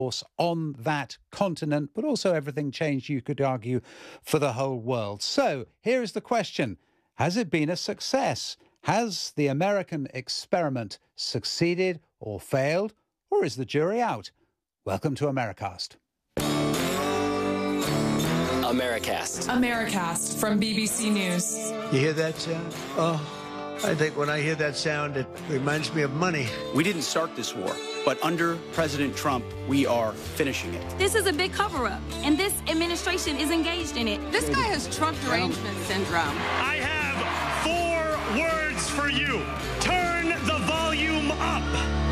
course, on that continent, but also everything changed, you could argue, for the whole world. So here is the question. Has it been a success? Has the American experiment succeeded or failed, or is the jury out? Welcome to Americast. Americast from BBC News. You hear that sound? Oh, I think when I hear that sound, it reminds me of money. We didn't start this war, but under President Trump, we are finishing it. This is a big cover-up, and this administration is engaged in it. This guy has Trump derangement syndrome. I have 4 words for you. Turn the volume up.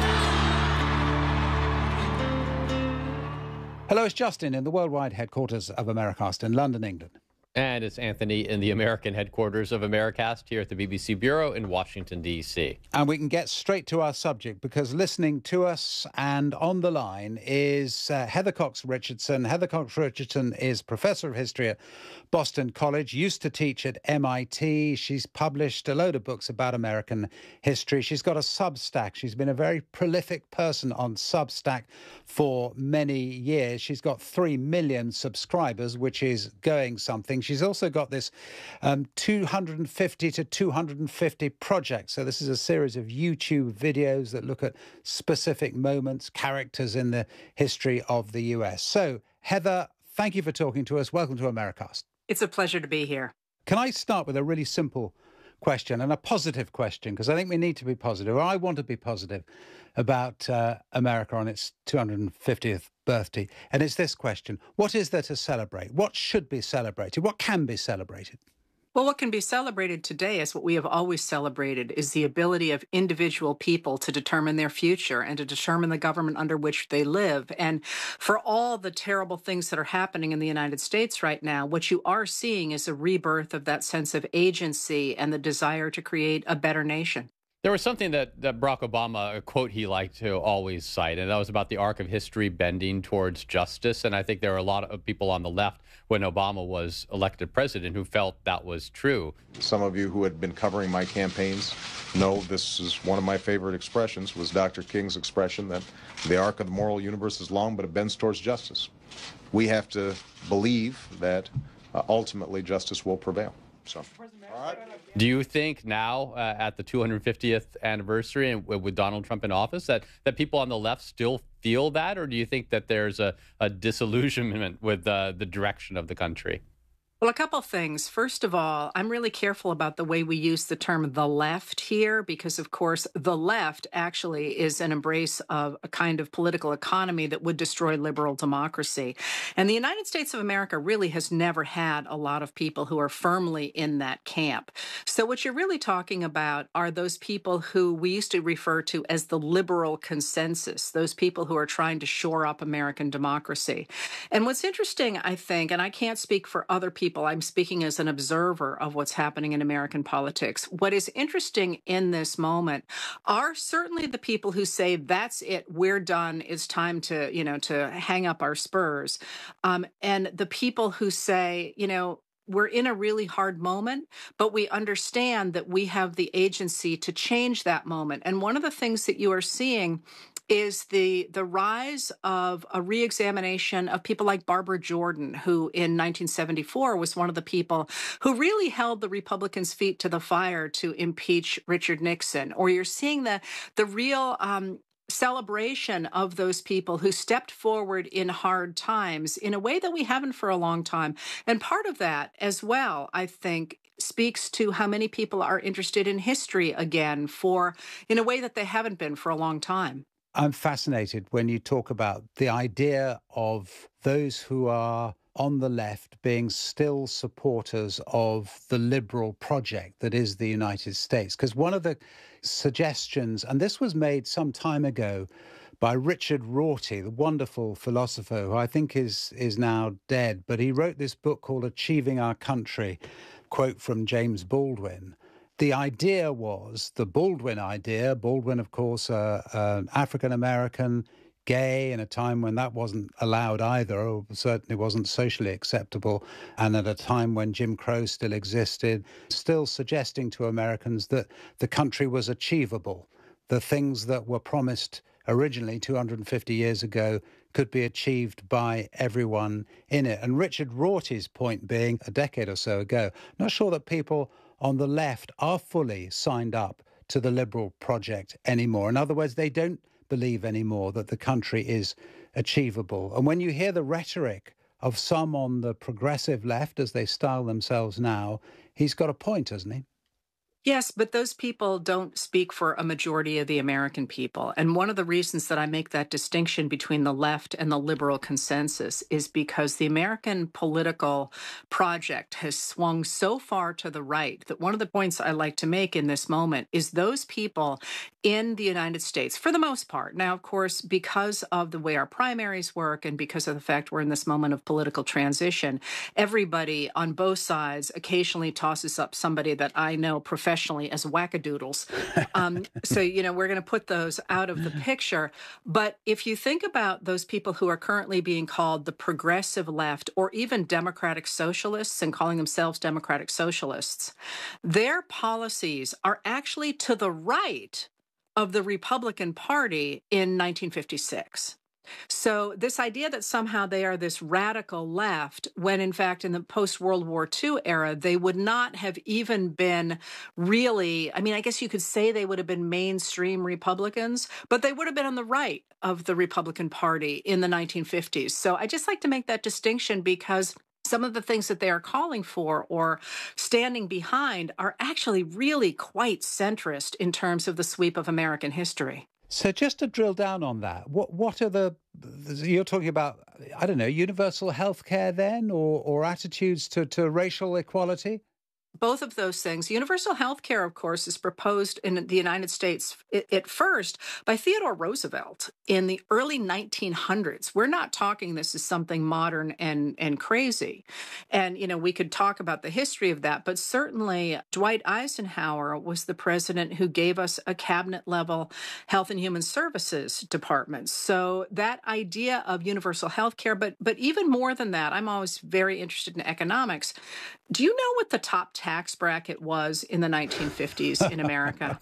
Hello, it's Justin in the worldwide headquarters of Americast in London, England. And it's Anthony in the American headquarters of Americast here at the BBC Bureau in Washington, D.C. And we can get straight to our subject because listening to us and on the line is Heather Cox Richardson. Heather Cox Richardson is Professor of History at Boston College, used to teach at MIT. She's published a load of books about American history. She's got a Substack. She's been a very prolific person on Substack for many years. She's got 3 million subscribers, which is going something. She's also got this 250 to 250 projects. So this is a series of YouTube videos that look at specific moments, characters in the history of the US. So, Heather, thank you for talking to us. Welcome to Americast. It's a pleasure to be here. Can I start with a really simple question and a positive question? Because I think we need to be positive. I want to be positive about America on its 250th birthday. And it's this question. What is there to celebrate? What should be celebrated? What can be celebrated? Well, what can be celebrated today is what we have always celebrated, is the ability of individual people to determine their future and to determine the government under which they live. And for all the terrible things that are happening in the United States right now, what you are seeing is a rebirth of that sense of agency and the desire to create a better nation. There was something that Barack Obama, a quote he liked to always cite, and that was about the arc of history bending towards justice. And I think there are a lot of people on the left when Obama was elected president who felt that was true. Some of you who had been covering my campaigns know this is one of my favorite expressions, was Dr. King's expression that the arc of the moral universe is long, but it bends towards justice. We have to believe that ultimately justice will prevail. So, all right. Do you think now, at the 250th anniversary and with Donald Trump in office, that people on the left still feel that? Or do you think that there's a disillusionment with the direction of the country? Well, a couple things. First of all, I'm really careful about the way we use the term the left here, because, of course, the left actually is an embrace of a kind of political economy that would destroy liberal democracy. And the United States of America really has never had a lot of people who are firmly in that camp. So what you're really talking about are those people who we used to refer to as the liberal consensus, those people who are trying to shore up American democracy. And what's interesting, I think, and I can't speak for other people, I'm speaking as an observer of what's happening in American politics. What is interesting in this moment are certainly the people who say, that's it, we're done, it's time to, to hang up our spurs. And the people who say, we're in a really hard moment, but we understand that we have the agency to change that moment. And one of the things that you are seeing is the rise of a reexamination of people like Barbara Jordan, who in 1974 was one of the people who really held the Republicans' feet to the fire to impeach Richard Nixon. Or you're seeing the real celebration of those people who stepped forward in hard times in a way that we haven't for a long time. And part of that as well, I think, speaks to how many people are interested in history again in a way that they haven't been for a long time. I'm fascinated when you talk about the idea of those who are on the left being still supporters of the liberal project that is the United States. Because one of the suggestions, and this was made some time ago by Richard Rorty, the wonderful philosopher who I think is now dead, but he wrote this book called Achieving Our Country, quote from James Baldwin. The idea was the Baldwin idea. Baldwin, of course, African-American, gay in a time when that wasn't allowed either, or certainly wasn't socially acceptable, and at a time when Jim Crow still existed, still suggesting to Americans that the country was achievable. The things that were promised originally 250 years ago could be achieved by everyone in it. And Richard Rorty's point being, a decade or so ago, not sure that people on the left are fully signed up to the liberal project anymore. In other words, they don't believe anymore that the country is achievable. And when you hear the rhetoric of some on the progressive left, as they style themselves now, he's got a point, hasn't he? Yes, but those people don't speak for a majority of the American people. And one of the reasons that I make that distinction between the left and the liberal consensus is because the American political project has swung so far to the right that one of the points I like to make in this moment is those people in the United States, for the most part. Now, of course, because of the way our primaries work and because of the fact we're in this moment of political transition, everybody on both sides occasionally tosses up somebody that I know professionally as wackadoodles. So, we're going to put those out of the picture. But if you think about those people who are currently being called the progressive left or even democratic socialists and calling themselves democratic socialists, their policies are actually to the right of the Republican Party in 1956. So this idea that somehow they are this radical left, when in fact in the post-World War II era, they would not have even been really, I guess you could say they would have been mainstream Republicans, but they would have been on the right of the Republican Party in the 1950s. So I just like to make that distinction because some of the things that they are calling for or standing behind are actually really quite centrist in terms of the sweep of American history. So just to drill down on that, what are you're talking about, I don't know, universal health care then, or attitudes to racial equality? Both of those things. Universal health care, of course, is proposed in the United States at first by Theodore Roosevelt in the early 1900s. We're not talking this is something modern and crazy. And, we could talk about the history of that, but certainly Dwight Eisenhower was the president who gave us a cabinet-level Health and Human Services department. So that idea of universal health care, but even more than that, I'm always very interested in economics. Do you know what the top tax bracket was in the 1950s in America?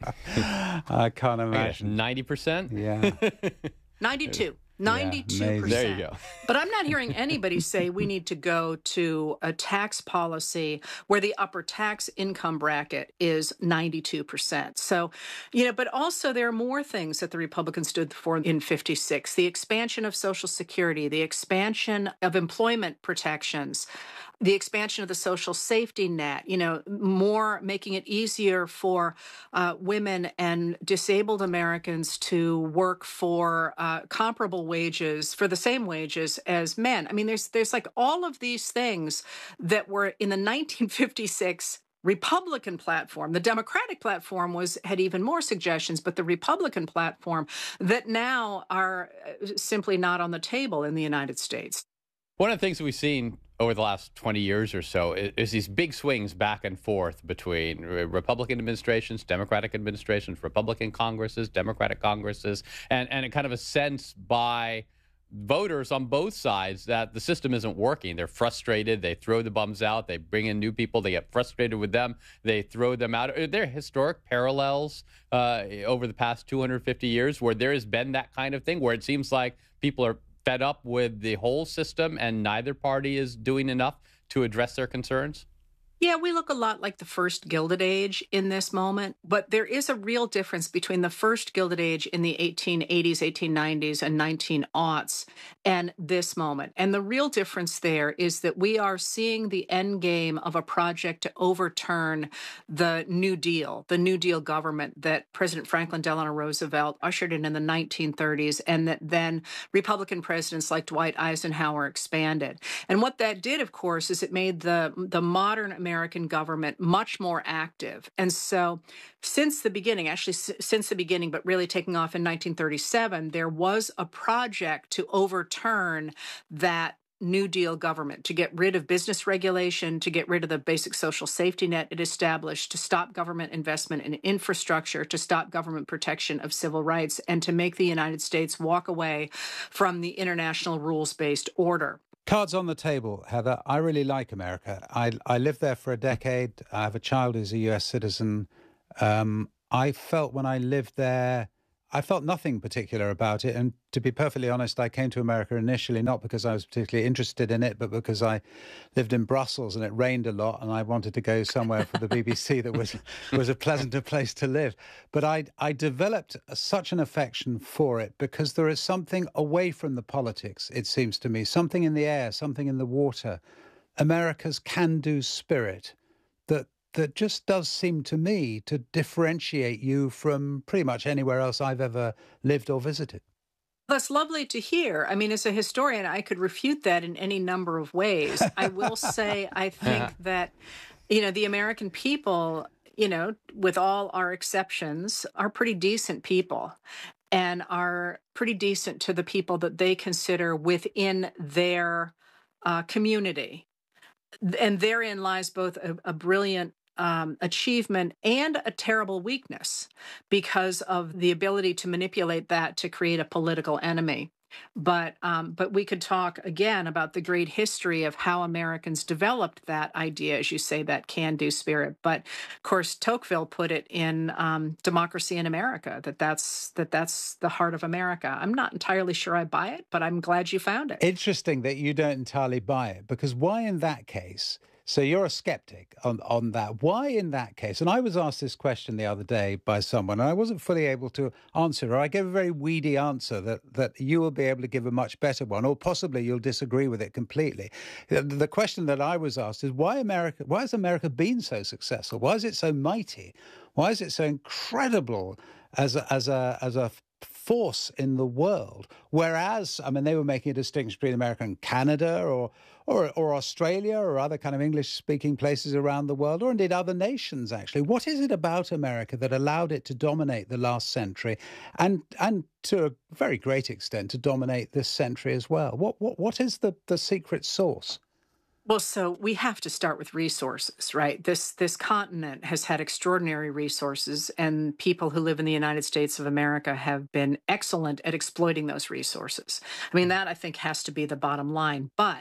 I can't imagine. 90%? Yeah. 92. 92%. There you go. But I'm not hearing anybody say we need to go to a tax policy where the upper tax income bracket is 92%. So, but also there are more things that the Republicans stood for in 56. The expansion of Social Security, the expansion of employment protections, the expansion of the social safety net, more making it easier for women and disabled Americans to work for comparable wages, for the same wages as men. There's like all of these things that were in the 1956 Republican platform. The Democratic platform had even more suggestions, but the Republican platform that now are simply not on the table in the United States. One of the things that we've seen over the last 20 years or so is these big swings back and forth between Republican administrations, Democratic administrations, Republican Congresses, Democratic Congresses, and a kind of a sense by voters on both sides that the system isn't working. They're frustrated. They throw the bums out. They bring in new people. They get frustrated with them. They throw them out. Are there historic parallels over the past 250 years where there has been that kind of thing, where it seems like people are fed up with the whole system and neither party is doing enough to address their concerns? Yeah, we look a lot like the first Gilded Age in this moment, but there is a real difference between the first Gilded Age in the 1880s, 1890s, and 1900s and this moment. And the real difference there is that we are seeing the end game of a project to overturn the New Deal government that President Franklin Delano Roosevelt ushered in the 1930s, and that then Republican presidents like Dwight Eisenhower expanded. And what that did, of course, is it made the modern American government much more active. And so since the beginning, but really taking off in 1937, there was a project to overturn that New Deal government, to get rid of business regulation, to get rid of the basic social safety net it established, to stop government investment in infrastructure, to stop government protection of civil rights, and to make the United States walk away from the international rules-based order. Cards on the table, Heather. I really like America. I lived there for a decade. I have a child who's a U.S. citizen. I felt when I lived there, I felt nothing particular about it. And to be perfectly honest, I came to America initially not because I was particularly interested in it, but because I lived in Brussels and it rained a lot and I wanted to go somewhere for the BBC that was a pleasanter place to live. But I developed such an affection for it because there is something away from the politics, it seems to me, something in the air, something in the water, America's can-do spirit that just does seem to me to differentiate you from pretty much anywhere else I've ever lived or visited. That's lovely to hear. I mean, as a historian, I could refute that in any number of ways. I will say, I think that, the American people, with all our exceptions, are pretty decent people and are pretty decent to the people that they consider within their community. And therein lies both a brilliant achievement and a terrible weakness because of the ability to manipulate that to create a political enemy. But we could talk again about the great history of how Americans developed that idea, as you say, that can-do spirit. But of course, Tocqueville put it in Democracy in America, that's the heart of America. I'm not entirely sure I buy it, but I'm glad you found it. Interesting that you don't entirely buy it, because why in that case? So you're a skeptic on that. Why in that case? And I was asked this question the other day by someone, and I wasn't fully able to answer, or I gave a very weedy answer that you will be able to give a much better one, or possibly you'll disagree with it completely. The question that I was asked is, why has America been so successful? Why is it so mighty? Why is it so incredible as a force in the world? Whereas, I mean, they were making a distinction between America and Canada or Australia or other kind of English-speaking places around the world, or indeed other nations, actually. What is it about America that allowed it to dominate the last century and to a very great extent to dominate this century as well? What is the secret sauce? Well, so we have to start with resources, right? This continent has had extraordinary resources, and people who live in the United States of America have been excellent at exploiting those resources. I mean, that I think has to be the bottom line. But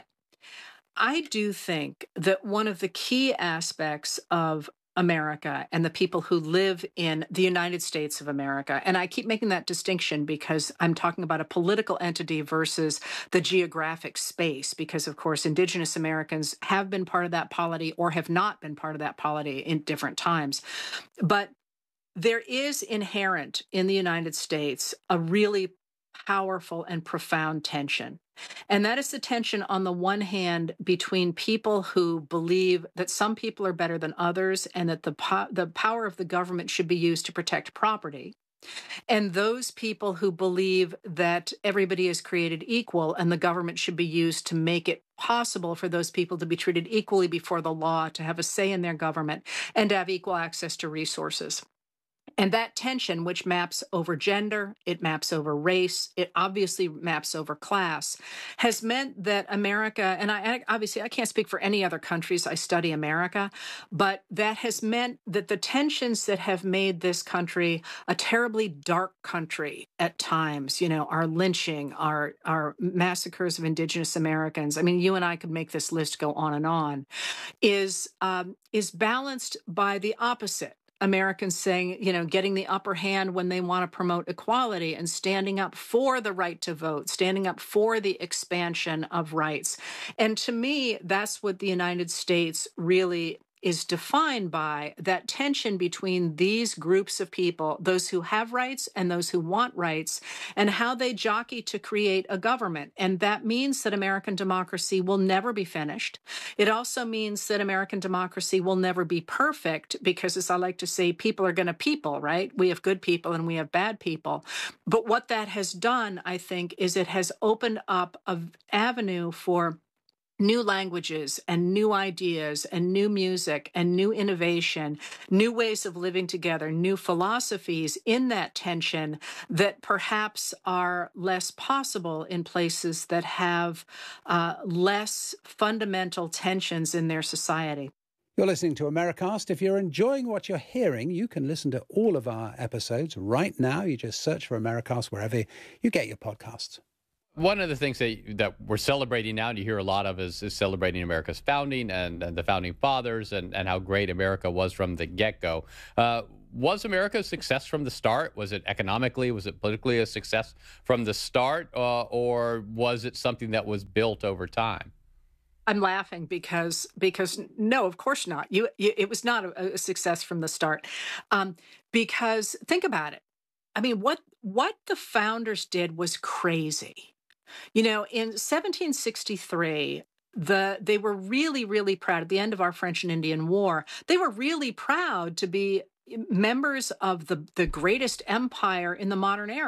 I do think that one of the key aspects of America and the people who live in the United States of America, and I keep making that distinction because I'm talking about a political entity versus the geographic space, because, of course, Indigenous Americans have been part of that polity or have not been part of that polity in different times. But there is inherent in the United States a really powerful and profound tension. And that is the tension, on the one hand, between people who believe that some people are better than others and that the power of the government should be used to protect property, and those people who believe that everybody is created equal and the government should be used to make it possible for those people to be treated equally before the law, to have a say in their government, and to have equal access to resources. And that tension, which maps over gender, it maps over race, it obviously maps over class, has meant that America, and I can't speak for any other countries, I study America, but that has meant that the tensions that have made this country a terribly dark country at times, our lynching, our massacres of Indigenous Americans, I mean, you and I could make this list go on, is balanced by the opposite. Americans saying, getting the upper hand when they want to promote equality and standing up for the right to vote, standing up for the expansion of rights. And to me, that's what the United States really is defined by, that tension between these groups of people, those who have rights and those who want rights, and how they jockey to create a government. And that means that American democracy will never be finished. It also means that American democracy will never be perfect because, as I like to say, people are going to people, right? We have good people and we have bad people. But what that has done, I think, is it has opened up an avenue for new languages and new ideas and new music and new innovation, new ways of living together, new philosophies in that tension that perhaps are less possible in places that have less fundamental tensions in their society. You're listening to Americast. If you're enjoying what you're hearing, you can listen to all of our episodes right now. You just search for Americast wherever you get your podcasts. One of the things that we're celebrating now, and you hear a lot of, is celebrating America's founding and the founding fathers and how great America was from the get-go. was America a success from the start? Was it economically, was it politically a success from the start, or was it something that was built over time? I'm laughing because no, of course not. It was not a success from the start, because think about it. I mean, what the founders did was crazy. You know, in 1763, they were really, really proud at the end of our French and Indian War. They were really proud to be members of the greatest empire in the modern era.